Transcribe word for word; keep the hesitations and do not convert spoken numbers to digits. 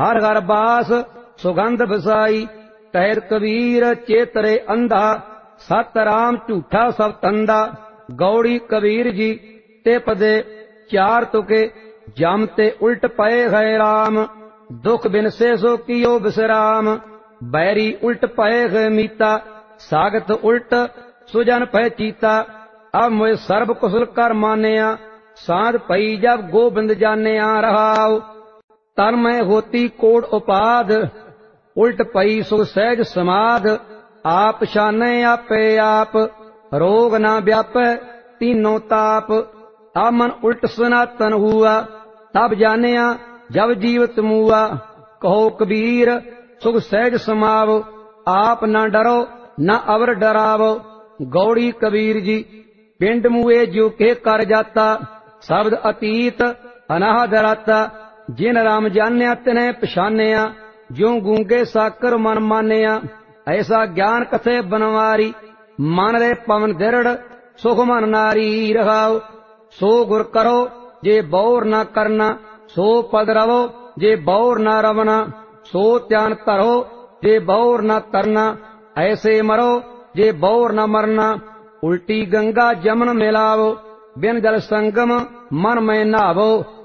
हर हर बास सुगंध बसाई। कहत कबीर चेतरे अंधा, सत राम झूठा सब तंदा। गौड़ी कबीर जी ते पदे चार तुके, जम ते उल्ट पए है राम। दुख बिन से सो कियो विश्राम, बैरी उल्ट पए है मीता। सागत उल्ट सुजन पै चीता, अब मोए सर्ब कुशल कर मानिया। साध पई जब गोबिंद जानिया रहाओ। तन में होती कोट उपाध, उल्ट पई सुख सहज समाध। आप शाने आपे आप, रोग ना व्यापै तीनों ताप। अब मन उल्ट सनातन हुआ, तब जानिया जब जीवत मुआ। कहो कबीर सुख सहज समावो, आप न डरो न अवर डरावो। गौड़ी कबीर जी पिंड मुए जो के कर जाता, शब्द अतीत अनाहद राता। जिन राम जान्या तिन्हें पछानिया, ज्यों गूंगे साकर मन मानिया। ऐसा ज्ञान कथे बनवारी, मन रे पवन दृढ़ सुख मन नारी रहाओ। सो गुर करो जे बौर न करना, सो पद रवो जे बौर न रवना। सो त्यान धरो जे बौर न तरना, ऐसे मरो जे बौर न मरना। उल्टी गंगा जमन मिलावो, बिन जल संगम मन में नहावो।